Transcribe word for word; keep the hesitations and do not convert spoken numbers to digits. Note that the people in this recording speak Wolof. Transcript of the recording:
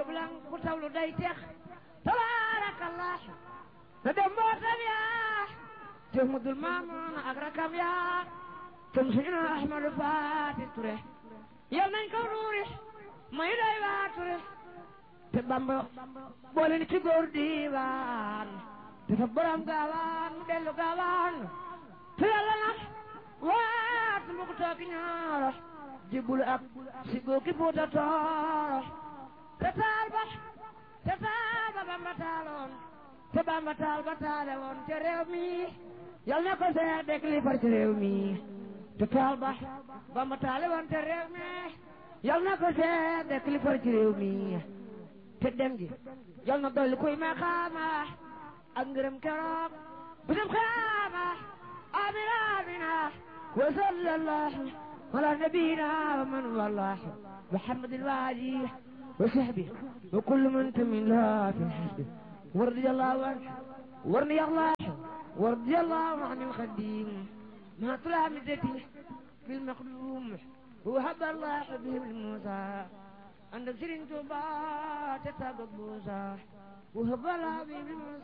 njublang ku tawlu day tex tabaarakallah te dem mbootam yaa te mudul maamoon ak rakam yaa tum suñu Ahmadu Faati Ture yal nañ ko nuuri may day waa Ture te Bamba boole ni ci góor diiwaan te fa borom gaawaan mu dellu gaawaan te yàlla nag waat mu ko tooki ñaaro jibul ab si góoki Fuuta Tooro te taal ba te taal ba Bamba taaloon te Bamba taal ba taale woon te réew mi yal na ko seex dekk li far ci réew mi te taal ba Bamba taale woon te réew mi yal na ko seex dekk li far ci réew mi te dem gi yal na dolli kuy ma xaama ak ngërëm keroog bisam xaama amina amina wa sallallahu ala nabiyina wa man wallah muhammadin wa alihi wa sahbihi wa kullu man tamila fi hasbi wardi allahu anhu warni allah wardi allahu an alkhadim ma tulamidati fil maqdum wa haba allah bihi musa عند سرين توبا تتابع بوسا وهبلا بي